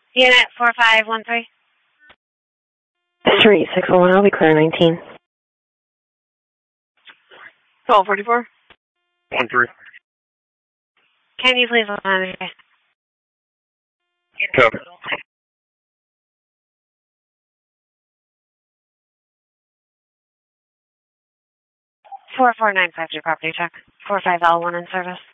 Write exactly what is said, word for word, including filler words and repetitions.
Unit four five one three. three six one, I'll be clear nineteen. twelve forty-four. One three. Can you please let me? Copy. four four nine five two property check. four five L one in service.